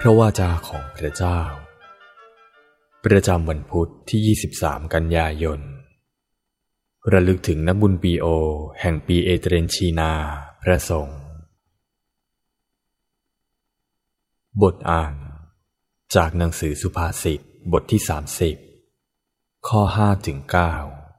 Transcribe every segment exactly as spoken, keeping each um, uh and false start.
พระวาจาของพระเจ้าประจำวันพุธที่ยี่สิบสามกันยายนระลึกถึงนักบุญปีโอแห่งปีเอเตเรนชีนาพระสงฆ์บทอ่านจากหนังสือสุภาษิตบทที่สามสิบข้อห้าถึงเก้า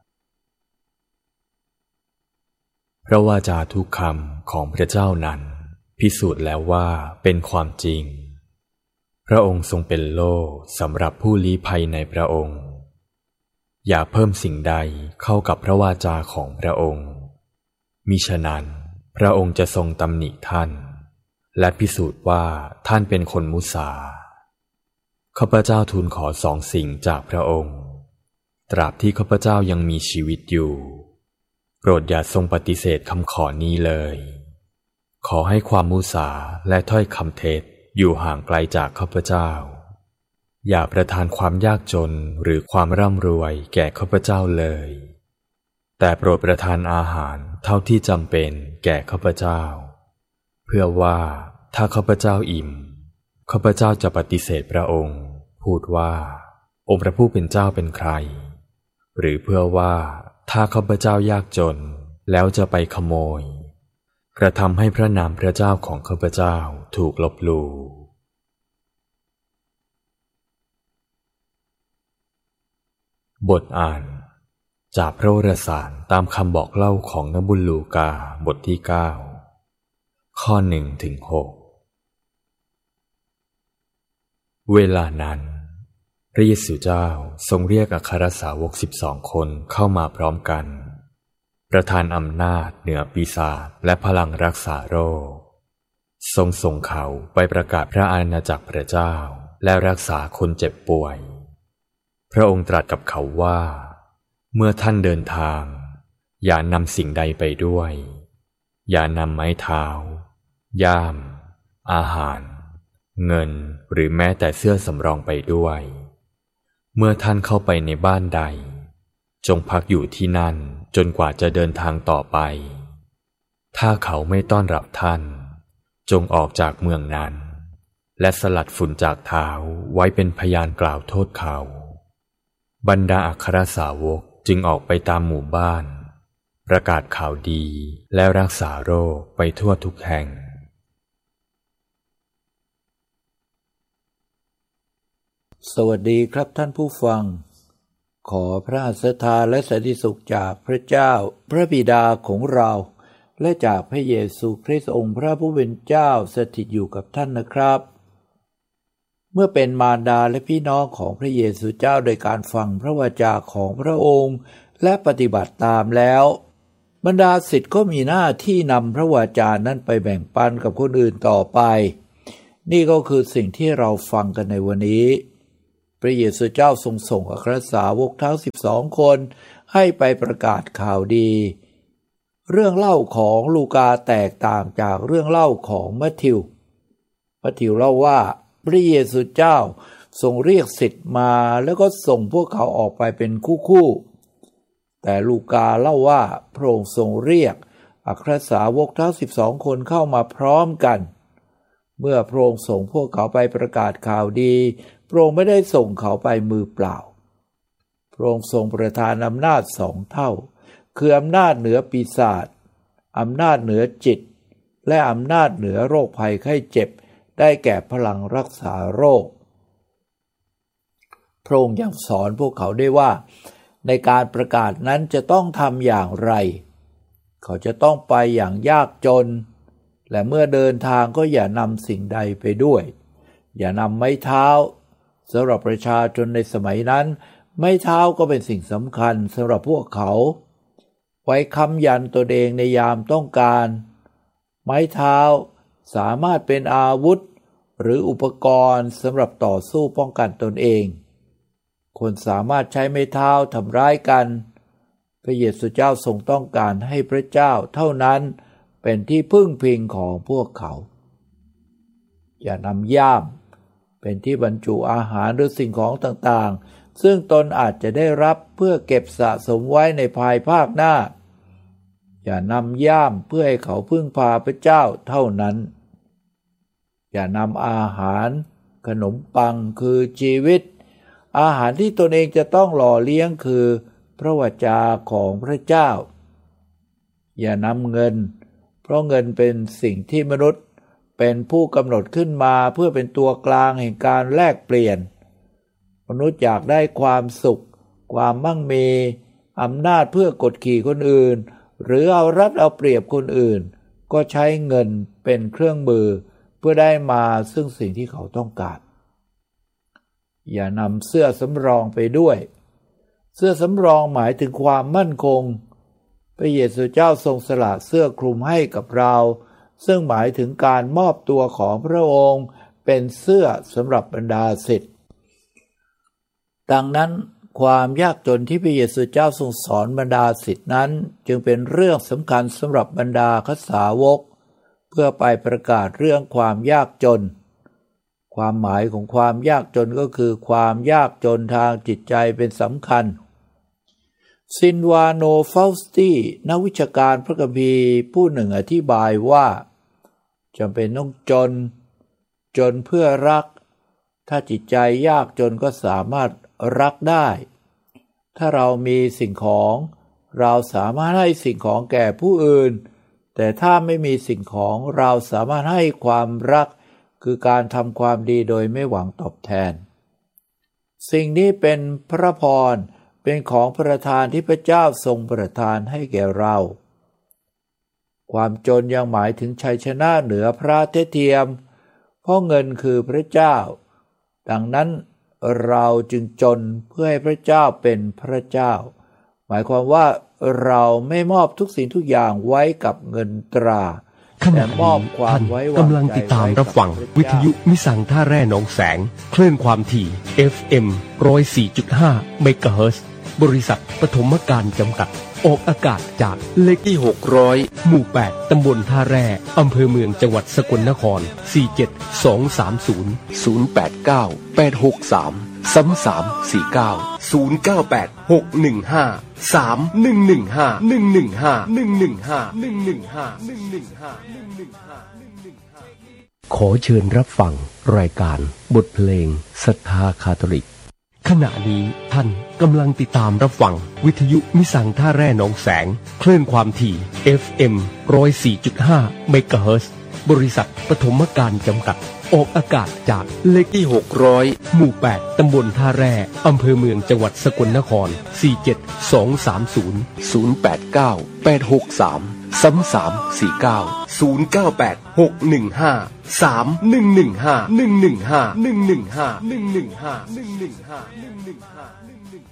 พระวาจาทุกคำของพระเจ้านั้นพิสูจน์แล้วว่าเป็นความจริงพระองค์ทรงเป็นโล่สำหรับผู้ลี้ภัยในพระองค์อย่าเพิ่มสิ่งใดเข้ากับพระวาจาของพระองค์มิฉะนั้นพระองค์จะทรงตำหนิท่านและพิสูจน์ว่าท่านเป็นคนมุสาข้าพเจ้าทูลขอสองสิ่งจากพระองค์ตราบที่ข้าพเจ้ายังมีชีวิตอยู่โปรดอย่าทรงปฏิเสธคำขอนี้เลยขอให้ความมุสาและถ้อยคำเท็จอยู่ห่างไกลจากข้าพเจ้าอย่าประทานความยากจนหรือความร่ำรวยแก่ข้าพเจ้าเลยแต่โปรดประทานอาหารเท่าที่จำเป็นแก่ข้าพเจ้าเพื่อว่าถ้าข้าพเจ้าอิ่มข้าพเจ้าจะปฏิเสธพระองค์พูดว่าองค์พระผู้เป็นเจ้าเป็นใครหรือเพื่อว่าถ้าข้าพเจ้ายากจนแล้วจะไปขโมยกระทำให้พระนามพระเจ้าของข้าพเจ้าถูกลบหลู่บทอ่านจากพระวรสารตามคำบอกเล่าของนบุญลูกาบทที่เก้าข้อหนึ่งถึงหกเวลานั้นพระเยซูเจ้าทรงเรียกอัครสาวกสิบสองคนเข้ามาพร้อมกันประทานอำนาจเหนือปีศาจและพลังรักษาโรคทรงส่งเขาไปประกาศพระอาณาจักรพระเจ้าและรักษาคนเจ็บป่วยพระองค์ตรัสกับเขาว่าเมื่อท่านเดินทางอย่านำสิ่งใดไปด้วยอย่านำไม้เท้าย่ามอาหารเงินหรือแม้แต่เสื้อสำรองไปด้วยเมื่อท่านเข้าไปในบ้านใดจงพักอยู่ที่นั่นจนกว่าจะเดินทางต่อไปถ้าเขาไม่ต้อนรับท่านจงออกจากเมืองนั้นและสลัดฝุ่นจากเท้าไว้เป็นพยานกล่าวโทษเขาบรรดาอัครสาวกจึงออกไปตามหมู่บ้านประกาศข่าวดีและรักษาโรคไปทั่วทุกแห่งสวัสดีครับท่านผู้ฟังขอพระศรัทธาและสันติสุขจากพระเจ้าพระบิดาของเราและจากพระเยซูคริสต์องค์พระผู้เป็นเจ้าสถิตอยู่กับท่านนะครับเมื่อเป็นมารดาและพี่น้องของพระเยซูเจ้าโดยการฟังพระวจาของพระองค์และปฏิบัติตามแล้วบรรดาศิษย์ก็มีหน้าที่นำพระวจานั้นไปแบ่งปันกับคนอื่นต่อไปนี่ก็คือสิ่งที่เราฟังกันในวันนี้พระเยซูเจ้าทรงส่งอัครสาวกทั้งสิบสองคนให้ไปประกาศข่าวดีเรื่องเล่าของลูกาแตกต่างจากเรื่องเล่าของมัทธิวมัทธิวเล่าว่าพระเยซูเจ้าทรงเรียกศิษย์มาแล้วก็ส่งพวกเขาออกไปเป็นคู่ๆแต่ลูกาเล่าว่าพระองค์ทรงเรียกอัครสาวกทั้งสิบสองคนเข้ามาพร้อมกันเมื่อพระองค์ส่งพวกเขาไปประกาศข่าวดีพระองค์ไม่ได้ส่งเขาไปมือเปล่าพระองค์ทรงประทานอำนาจสองเท่าคืออำนาจเหนือปีศาจอำนาจเหนือจิตและอำนาจเหนือโรคภัยไข้เจ็บได้แก่พลังรักษาโรคพระองค์ยังสอนพวกเขาได้ว่าในการประกาศนั้นจะต้องทำอย่างไรเขาจะต้องไปอย่างยากจนและเมื่อเดินทางก็อย่านำสิ่งใดไปด้วยอย่านำไม้เท้าสำหรับประชาชนในสมัยนั้นไม้เท้าก็เป็นสิ่งสำคัญสำหรับพวกเขาไว้ค้ำยันตัวเองในยามต้องการไม้เท้าสามารถเป็นอาวุธหรืออุปกรณ์สำหรับต่อสู้ป้องกันตนเองคนสามารถใช้ไม้เท้าทำร้ายกันพระเยซูเจ้าทรงต้องการให้พระเจ้าเท่านั้นเป็นที่พึ่งพิงของพวกเขาอย่านำย่ามเป็นที่บรรจุอาหารหรือสิ่งของต่างๆซึ่งตนอาจจะได้รับเพื่อเก็บสะสมไว้ในภายภาคหน้าอย่านำย่ามเพื่อให้เขาพึ่งพาพระเจ้าเท่านั้นอย่านำอาหารขนมปังคือชีวิตอาหารที่ตนเองจะต้องหล่อเลี้ยงคือพระวจาของพระเจ้าอย่านำเงินเพราะเงินเป็นสิ่งที่มนุษย์เป็นผู้กำหนดขึ้นมาเพื่อเป็นตัวกลางแห่งการแลกเปลี่ยนมนุษย์อยากได้ความสุขความมั่งมีอำนาจเพื่อกดขี่คนอื่นหรือเอารัดเอาเปรียบคนอื่นก็ใช้เงินเป็นเครื่องมือเพื่อได้มาซึ่งสิ่งที่เขาต้องการอย่านำเสื้อสำรองไปด้วยเสื้อสำรองหมายถึงความมั่นคงพระเยซูเจ้าทรงสละเสื้อคลุมให้กับเราซึ่งหมายถึงการมอบตัวของพระองค์เป็นเสื้อสำหรับบรรดาศิษย์ดังนั้นความยากจนที่พระเยซูเจ้าทรงสอนบรรดาศิษย์นั้นจึงเป็นเรื่องสำคัญสำหรับบรรดาคสาวกเพื่อไปประกาศเรื่องความยากจนความหมายของความยากจนก็คือความยากจนทางจิตใจเป็นสำคัญซินวาโนฟาสตีนักวิชาการพระคัมภีร์ผู้หนึ่งอธิบายว่าจำเป็นต้องจนจนเพื่อรักถ้าจิตใจยากจนก็สามารถรักได้ถ้าเรามีสิ่งของเราสามารถให้สิ่งของแก่ผู้อื่นแต่ถ้าไม่มีสิ่งของเราสามารถให้ความรักคือการทำความดีโดยไม่หวังตอบแทนสิ่งนี้เป็นพระพรเป็นของประทานที่พระเจ้าทรงประทานให้แก่เราความจนยังหมายถึงชัยชนะเหนือพระเทเทียมเพราะเงินคือพระเจ้าดังนั้นเราจึงจนเพื่อให้พระเจ้าเป็นพระเจ้าหมายความว่าเราไม่มอบทุกสิ่งทุกอย่างไว้กับเงินตราขณะนี้ท่านกำลังติดตามรับฟังวิทยุมิสังท่าแร่หนองแสงคลื่นความถี่ เอฟ เอ็ม หนึ่งศูนย์สี่จุดห้า เมกะเฮิรตซ์บริษัทปฐมการจำกัดออกอากาศจากเลขที่หกร้อยหมู่แปดตำบลท่าแร่อำเภอเมืองจังหวัดสกลนครสี่เจ็ดสองสามศูนย์ ศูนย์แปดเก้า แปดหกสาม สามสามสี่เก้า ศูนย์เก้าแปด หกหนึ่งห้า สามหนึ่งหนึ่งห้า หนึ่งหนึ่งห้า หนึ่งหนึ่งห้า หนึ่งหนึ่งห้า หนึ่งหนึ่งห้า หนึ่งหนึ่งห้า หนึ่งหนึ่งห้าขอเชิญรับฟังรายการบทเพลงศรัทธาคาทอลิกขณะนี้ท่านกำลังติดตามรับฟังวิทยุมิสังท่าแร่หนองแสงคลื่นความถี่ เอฟ เอ็ม หนึ่งศูนย์สี่จุดห้า เมกะเฮิรตซ์บริษัทปฐมการจำกัดออกอากาศจากเลขที่หกร้อยหมู่แปดตำบลท่าแร่อำเภอเมืองจังหวัดสกลนครสี่เจ็ดสองสามศูนย์ ศูนย์แปดเก้า แปดหกสาม สามสามสี่เก้า ศูนย์เก้าแปด หกหนึ่งห้า สามหนึ่งหนึ่งห้า หนึ่งหนึ่งห้า หนึ่งหนึ่งห้า หนึ่งหนึ่งห้า หนึ่งหนึ่งห้า หนึ่งหนึ่งห้า หนึ่งหนึ่งห้า